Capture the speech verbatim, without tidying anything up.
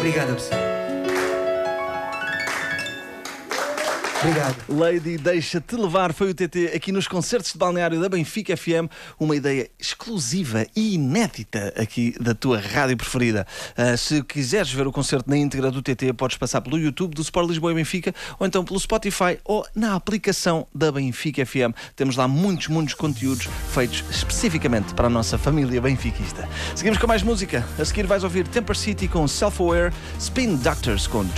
Obrigado, pessoal. Obrigado. Lady, deixa-te levar, foi o T T aqui nos concertos de balneário da Benfica F M, uma ideia exclusiva e inédita aqui da tua rádio preferida. Uh, se quiseres ver o concerto na íntegra do T T, podes passar pelo YouTube do Sport Lisboa e Benfica, ou então pelo Spotify ou na aplicação da Benfica F M. Temos lá muitos, muitos conteúdos feitos especificamente para a nossa família benfiquista. Seguimos com mais música. A seguir vais ouvir Temper City com Self-Aware, Spin Doctors com